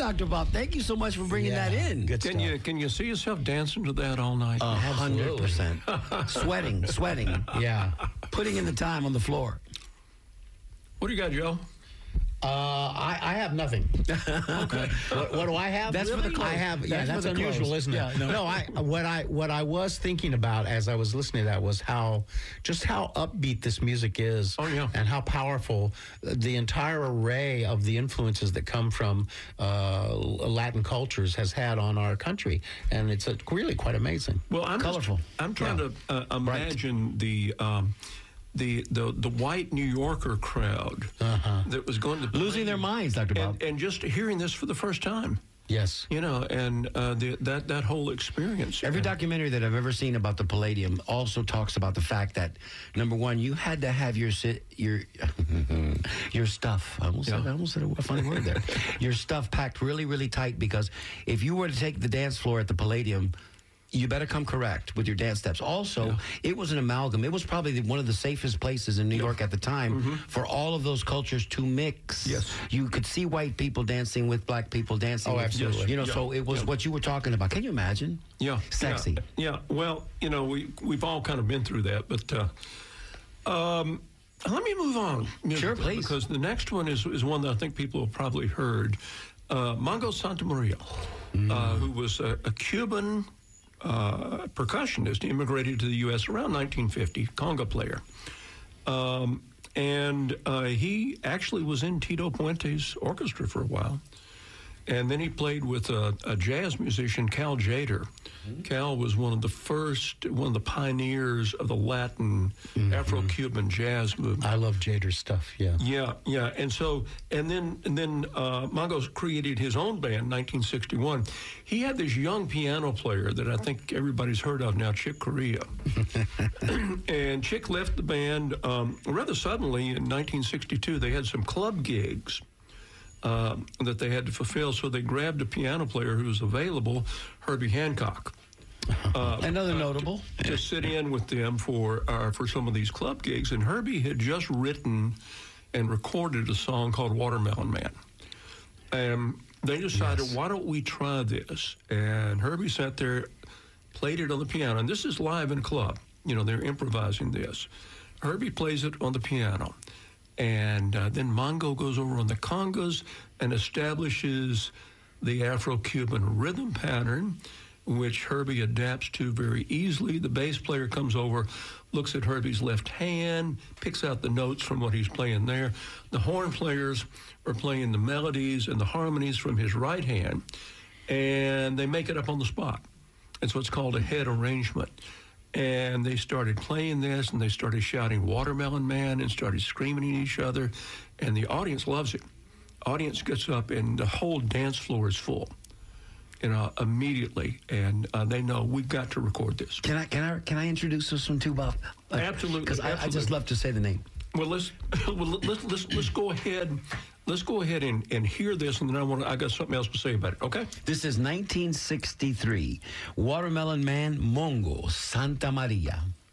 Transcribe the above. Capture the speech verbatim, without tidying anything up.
Doctor Bob. Thank you so much for bringing Yeah, that in. good Can stuff. you can you see yourself dancing to that all night? A hundred percent. Sweating, sweating, Yeah. putting in the time on the floor. What do you got, Joe? Uh, I, I have nothing. Okay. What, what do I have? That's for the clothes. I have. Yeah, That's that's, for the unusual, clothes. isn't it? Yeah, no. no. I what I what I was thinking about as I was listening to that was how just how upbeat this music is. Oh, yeah. And how powerful the entire array of the influences that come from uh, Latin cultures has had on our country, and it's uh really quite amazing. Well, I'm just- Colorful. I'm trying Yeah. to uh, imagine the. Um, The, the the white New Yorker crowd Uh-huh. that was going to Losing their minds, Doctor Bob. and, and just hearing this for the first time, Yes. you know, and uh, the, that that whole experience. Every And- documentary that I've ever seen about the Palladium also talks about the fact that, number one, you had to have your si- your your stuff. I almost, Yeah. said, I almost said a funny word there. Your stuff packed really, really tight, because if you were to take the dance floor at the Palladium, you better come correct with your dance steps. Also, Yeah. it was an amalgam. It was probably the, one of the safest places in New York at the time for all of those cultures to mix. Yes. You could see white people dancing with black people dancing. Oh, with, absolutely. You know, Yeah. so it was Yeah. what you were talking about. Can you imagine? Yeah, Sexy. Yeah, yeah. Well, you know, we we've all kind of been through that, but uh, um, let me move on. Sure, please. Because the next one is is one that I think people have probably heard. Uh, Mongo Santamaria, uh, who was a, a Cuban uh, percussionist, immigrated to the U S around nineteen fifty, conga player. Um, and uh, he actually was in Tito Puente's orchestra for a while. And then he played with a, a jazz musician, Cal Jader. Cal was one of the first, one of the pioneers of the Latin Afro-Cuban jazz movement. I love Jader's stuff. Yeah. Yeah, yeah, and so, and then, and then uh, Mongo created his own band in nineteen sixty-one. He had this young piano player that I think everybody's heard of now, Chick Corea. And Chick left the band um, rather suddenly in nineteen sixty-two. They had some club gigs uh, that they had to fulfill, so they grabbed a piano player who was available, Herbie Hancock. Uh, Another uh, notable. to, to sit in with them for uh, for some of these club gigs, and Herbie had just written and recorded a song called Watermelon Man. And they decided, Yes. why don't we try this? And Herbie sat there, played it on the piano, and this is live in a club. You know, they're improvising this. Herbie plays it on the piano, and uh, then Mongo goes over on the congas and establishes the Afro-Cuban rhythm pattern, which Herbie adapts to very easily. The bass player comes over, looks at Herbie's left hand, picks out the notes from what he's playing there. The horn players are playing the melodies and the harmonies from his right hand, and they make it up on the spot. It's what's called a head arrangement. And they started playing this, and they started shouting Watermelon Man and started screaming at each other, and the audience loves it. Audience gets up, and the whole dance floor is full. You know, immediately, and uh, they know we've got to record this. Can I can I can I introduce this one too, Bob? Absolutely, Because I, I just absolutely. love to say the name. Well, let's well, let's let's let's go ahead. Let's go ahead and, and hear this, and then I want I got something else to say about it. Okay. This is nineteen sixty-three. Watermelon Man, Mongo Santamaria.